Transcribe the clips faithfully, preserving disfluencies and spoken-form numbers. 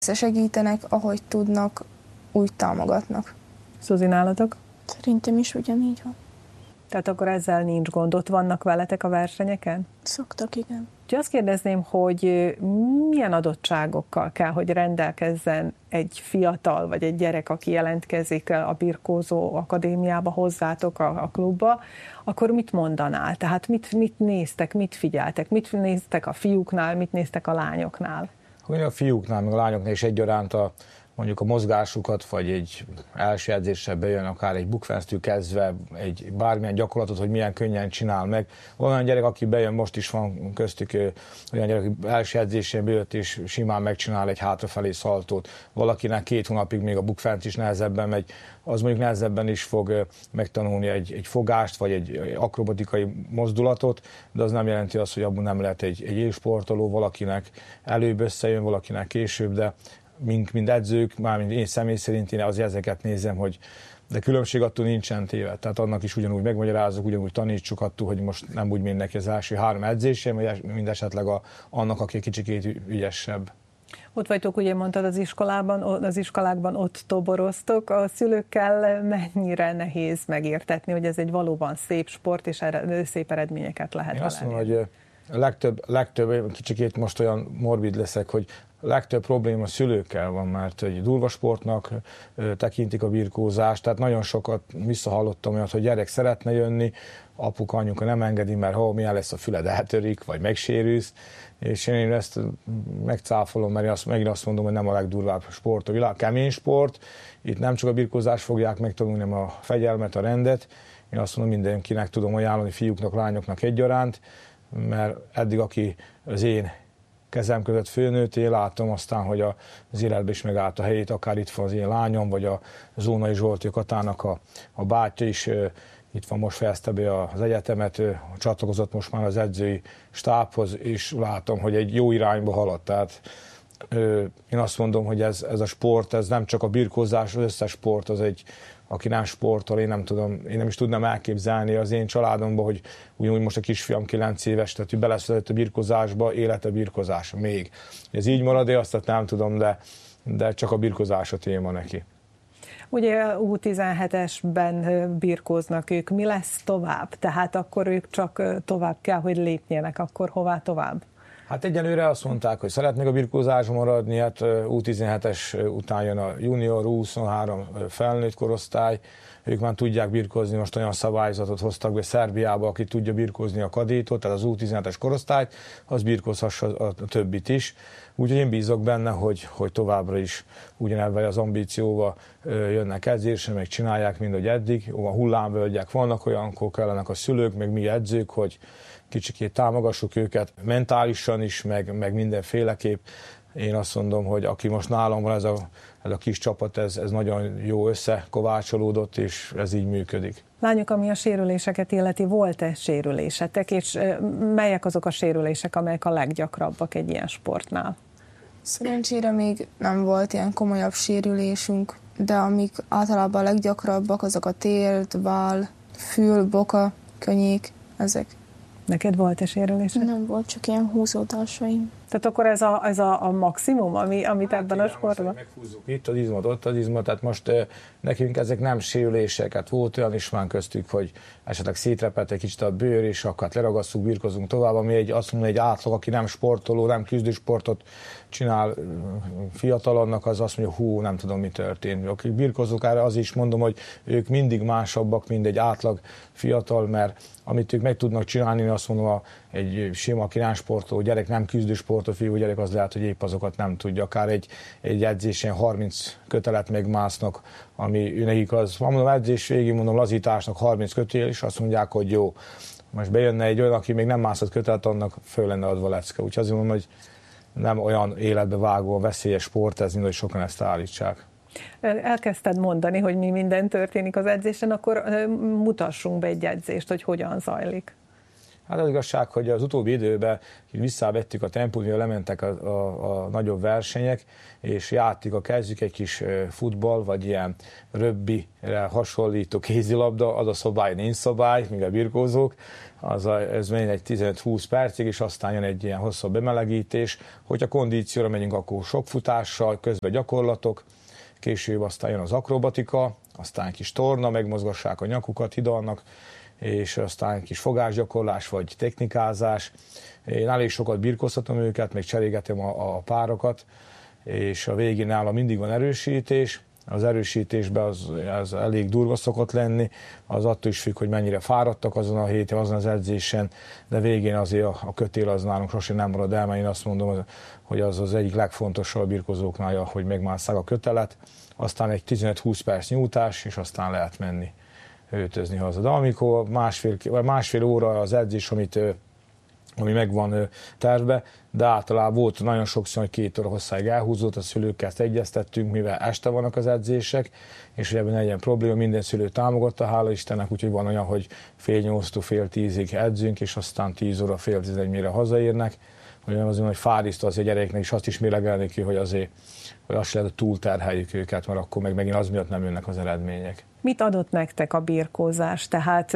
Segítenek, ahogy tudnak, úgy támogatnak. Szuzi, nálatok? Szerintem is ugyanígy van. Tehát akkor ezzel nincs gond, ott vannak veletek a versenyeken? Szoktak, igen. Úgyhogy azt kérdezném, hogy milyen adottságokkal kell, hogy rendelkezzen egy fiatal, vagy egy gyerek, aki jelentkezik a birkózó akadémiába hozzátok a, a klubba, akkor mit mondanál? Tehát mit, mit néztek, mit figyeltek, mit néztek a fiúknál, mit néztek a lányoknál? A fiúknál, meg a lányoknál is egyaránt a, mondjuk a mozgásukat, vagy egy első edzéssel bejön, akár egy bukfensztől kezdve, egy bármilyen gyakorlatot, hogy milyen könnyen csinál meg. Van olyan gyerek, aki bejön, most is van köztük olyan gyerek, aki első edzésén bejött, és simán megcsinál egy hátrafelé szaltót. Valakinek két hónapig még a bukfenc is nehezebben megy, az mondjuk nehezebben is fog megtanulni egy, egy fogást, vagy egy, egy akrobatikai mozdulatot, de az nem jelenti azt, hogy abban nem lehet egy, egy élsportoló, valakinek előbb összejön, valakinek később, de mint, mint edzők, mármint én személy szerint én azért ezeket nézem, hogy de különbség attól nincsen téve. Tehát annak is ugyanúgy megmagyarázok, ugyanúgy tanítsuk attól, hogy most nem úgy mindenki az első három edzésén, vagy mind esetleg a, annak, aki kicsikét ügyesebb. Ott vagytok, ugye mondtad az iskolában, az iskolákban ott toboroztok. A szülőkkel mennyire nehéz megértetni, hogy ez egy valóban szép sport, és erre, szép eredményeket lehet Én azt mondom, elérni. hogy a legtöbb, legtöbb, kicsikét most olyan morbid leszek, hogy a legtöbb probléma a szülőkkel van, mert hogy durva sportnak tekintik a birkózást, tehát nagyon sokat visszahallottam olyat, hogy gyerek szeretne jönni, apuka, anyuka nem engedi, mert ha milyen lesz a füled, eltörik, vagy megsérülsz, és én ezt megcáfolom, mert én azt, megint azt mondom, hogy nem a legdurvább sport a világ, kemény sport, itt nem csak a birkózást fogják megtanulni, hanem a fegyelmet, a rendet. Én azt mondom, mindenkinek tudom ajánlani, fiúknak, lányoknak egyaránt, mert eddig, aki az én kezem között főnőtt, én látom aztán, hogy az életben is megállt a helyét, akár itt van az én lányom, vagy a Zónai Zsolti Katának a, a bátyja is, itt van, most fejezte be az egyetemet, csatlakozott most már az edzői stábhoz, és látom, hogy egy jó irányba halad. Tehát én azt mondom, hogy ez, ez a sport, ez nem csak a birkózás, az összes sport, az egy, aki nem sportol, én nem tudom, én nem is tudnám elképzelni az én családomban, hogy ugyanúgy most a kisfiam kilenc éves, tehát ő beleszületett a birkozásba, élete birkozás még. Ez így marad, én azt nem tudom, de, de csak a birkozás a téma neki. Ugye U tizenhetesben birkóznak ők, mi lesz tovább? Tehát akkor ők csak tovább kell, hogy lépjenek, akkor hová tovább? Hát egyelőre azt mondták, hogy szeretnék a birkózásban maradni, hát U tizenhetes után jön a junior, U huszonhárom felnőtt korosztály, ők már tudják birkózni, most olyan szabályzatot hoztak be Szerbiába, aki tudja birkózni a kadétot, tehát az U tizenhetes korosztályt, az birkózhassa a többit is. Úgyhogy én bízok benne, hogy, hogy továbbra is ugyanebben az ambícióval jönnek edzésre, meg csinálják, mint hogy eddig. A hullámvölgyek vannak, olyankor kellenek a szülők, meg mi edzők, hogy kicsikét támogassuk őket mentálisan is, meg, meg mindenféleképp. Én azt mondom, hogy aki most nálam van, ez a, ez a kis csapat, ez, ez nagyon jó összekovácsolódott, és ez így működik. Lányok, ami a sérüléseket illeti, volt-e sérülésetek, és melyek azok a sérülések, amelyek a leggyakrabbak egy ilyen sportnál? Szerencsére még nem volt ilyen komolyabb sérülésünk, de amik általában a leggyakrabbak, azok a télt, váll, fül, boka, könnyék, ezek. Neked volt-e sérülésed? Nem volt, csak ilyen húzódásaim. Tehát akkor ez a, ez a, a maximum, ami, amit hát ebben igen, a sportban? Meghúzzuk itt az izmot, ott az izmot, tehát most uh, nekünk ezek nem sérülések, hát volt olyan is már köztük, hogy esetleg szétrepett egy kicsit a bőr, és akkor leragasszuk, birkozunk tovább, ami egy, azt mondom, egy átlag, aki nem sportoló, nem küzdősportot csinál fiatalannak, az azt mondja, hú, nem tudom, mi történt. Akik birkozók, erre az is mondom, hogy ők mindig másabbak, mint egy átlag fiatal, mert amit ők meg tudnak csinálni, azt mondom, a, egy sima, aki nem sportoló gyerek, nem küzdősportoló fiú gyerek, az lehet, hogy épp azokat nem tudja. Akár egy, egy edzésen harminc kötelet megmásznak, ami nekik az, mondom, edzés végig, mondom, lazításnak harminc kötél, és azt mondják, hogy jó. Most bejönne egy olyan, aki még nem mászott kötelet, annak föl lenne adva lecke. Úgyhogy azért mondom, hogy nem olyan életbe vágó, veszélyes sport ez, mint hogy sokan ezt állítsák. Elkezdted mondani, hogy mi minden történik az edzésen, akkor mutassunk be egy edzést, hogy hogyan zajlik. Hát az igazság, hogy az utóbbi időben visszavettük a tempót, mivel lementek a, a, a nagyobb versenyek, és játék a kezdjük egy kis futball, vagy ilyen röbbire hasonlító kézilabda, az a szabály, nincs szabály, míg a birkózók, az a, ez megy egy tizenöt-húsz percig, és aztán jön egy ilyen hosszabb bemelegítés. Hogyha kondícióra megyünk, akkor sok futással, közben gyakorlatok, később aztán jön az akrobatika, aztán kis torna, megmozgassák a nyakukat, hidalnak, és aztán kis fogásgyakorlás, vagy technikázás. Én elég sokat birkoztatom őket, még cserégetem a, a párokat, és a végén nála mindig van erősítés. Az erősítésben az, az elég durva szokott lenni, az attól is függ, hogy mennyire fáradtak azon a héten, azon az edzésen, de végén azért a, a kötél az nálunk sosem nem marad el, mert én azt mondom, hogy az az egyik legfontosabb a birkozóknál, hogy megmásszák a kötelet, aztán egy tizenöt-húsz perc nyújtás, és aztán lehet menni öltözni haza. De amikor másfél, másfél óra az edzés, amit, ami megvan tervbe, de általában volt nagyon sokszor, hogy két óra hosszáig elhúzott, a szülőkkel ezt egyeztettünk, mivel este vannak az edzések, és hogy ebben legyen probléma, minden szülő támogatta, hála Istennek, úgyhogy van olyan, hogy fél nyolctól fél tízig edzünk, és aztán tíz óra, fél tizenegyre hazaérnek, hogy azért, hogy fárisztó az a gyereknek, és azt is mérlegelni ki, hogy azért, hogy azt lehet, hogy túlterheljük őket, mert akkor meg megint az miatt nem jönnek az eredmények. Mit adott nektek a birkózás? Tehát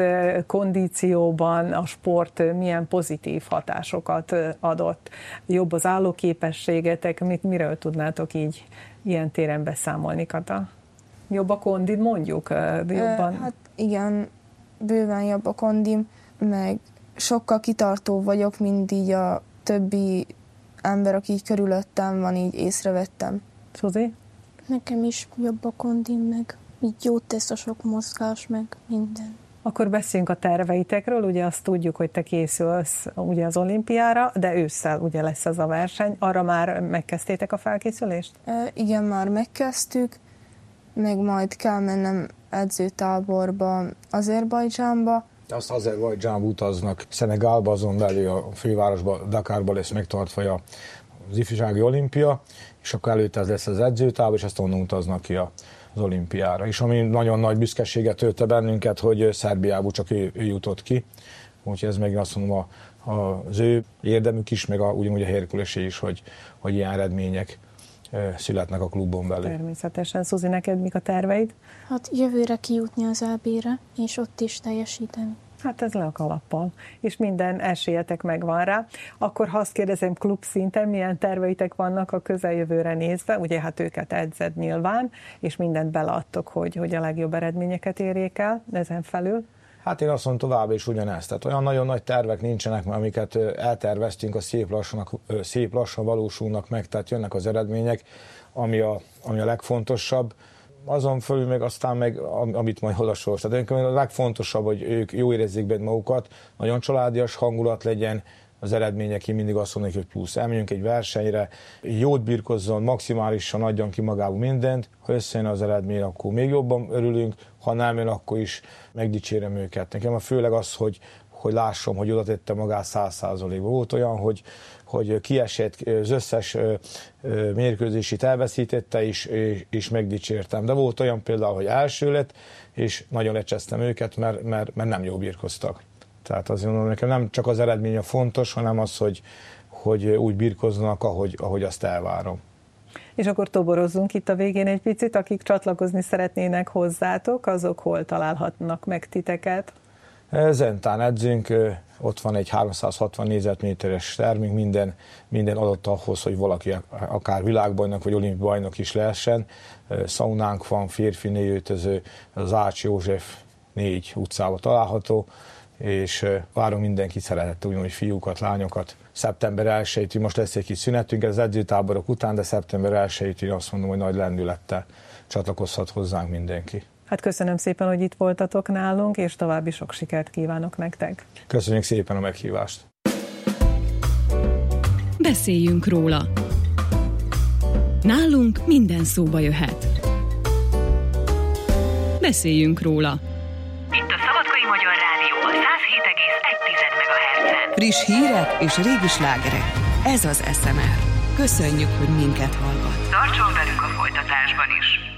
kondícióban a sport milyen pozitív hatásokat adott? Jobb az állóképességetek? Mit, miről tudnátok így ilyen téren beszámolni, Kata? Jobb a kondid, mondjuk? Jobban? Hát igen, bőven jobb a kondim, meg sokkal kitartó vagyok, mint így a többi ember, aki így körülöttem van, így észrevettem. Suzi? Nekem is jobb a kondim, meg így jót tesz a sok mozgás, meg minden. Akkor beszéljünk a terveitekről, ugye azt tudjuk, hogy te készülsz ugye az olimpiára, de ősszel ugye lesz ez a verseny. Arra már megkezdtétek a felkészülést? E, igen, már megkezdtük, meg majd kell mennem edzőtáborba, Azerbajdzsánba. Azt Azerbajdzsánba utaznak, Szenegálba, azon belül a fővárosba, Dakarba lesz megtartva az ifjúsági olimpia, és akkor előtte ez lesz az edzőtábor, és ezt onnan utaznak ki a az olimpiára. És ami nagyon nagy büszkeséget tölte bennünket, hogy Szerbiából csak ő, ő jutott ki. Úgyhogy ez meg azt mondom, a, a, az ő érdemük is, meg a, ugyanúgy a Herkulesé is, hogy, hogy ilyen eredmények e, születnek a klubon belül. Természetesen. Szuzi, neked mik a terveid? Hát jövőre kijutni az é bé-re, és ott is teljesíteni. Hát ez le a kalappal, és minden esélyetek megvan rá. Akkor ha azt kérdezem klub szinten, milyen terveitek vannak a közeljövőre nézve, ugye hát őket edzed nyilván, és mindent beleadtok, hogy, hogy a legjobb eredményeket érjék el ezen felül. Hát én azt mondom tovább is ugyanezt. Tehát olyan nagyon nagy tervek nincsenek, mert amiket elterveztünk, a szép lassan, szép lassan valósulnak meg, tehát jönnek az eredmények, ami a, ami a legfontosabb. Azon fölül meg aztán meg, amit majd hol a sors. Tehát a legfontosabb, hogy ők jó érezzék benne magukat, nagyon családias hangulat legyen, az eredmények, én mindig azt mondom, hogy plusz. Elmegyünk egy versenyre, jót birkozzon, maximálisan adjon ki magából mindent, ha összejön az eredmény, akkor még jobban örülünk, ha nem jön, akkor is megdicsérem őket. Nekem a főleg az, hogy, hogy lássam, hogy oda tette magát száz százalékba. Volt olyan, hogy, hogy kiesett, az összes mérkőzését elveszítette, és, és megdicsértem. De volt olyan például, hogy első lett, és nagyon lecsesztem őket, mert, mert, mert nem jól birkoztak. Tehát azért mondom, nekem nem csak az eredmény a fontos, hanem az, hogy, hogy úgy birkoznak, ahogy, ahogy azt elvárom. És akkor toborozzunk itt a végén egy picit, akik csatlakozni szeretnének hozzátok, azok hol találhatnak meg titeket? Zentán edzünk, ott van egy háromszázhatvan négyzetméteres termünk, minden, minden adott ahhoz, hogy valaki akár világbajnok vagy olimpiai bajnok is lehessen. Szaunánk van, férfi négyöltöző, az Ács József négy utcában található, és várunk mindenkit szeretettel, ugyanúgy fiúkat, lányokat. szeptember elsejétől most lesz egy kis szünetünk, ez az edzőtáborok után, de szeptember elsejétől azt mondom, hogy nagy lendülettel csatlakozhat hozzánk mindenki. Hát köszönöm szépen, hogy itt voltatok nálunk, és további sok sikert kívánok nektek. Köszönjük szépen a meghívást. Beszéljünk róla. Nálunk minden szóba jöhet. Beszéljünk róla. Itt a Szabadkai Magyar Rádió a száz hét egész egy megahertzen. Friss hírek és régi slágerek. Ez az es em er. Köszönjük, hogy minket hallgat. Tartson velünk a folytatásban is!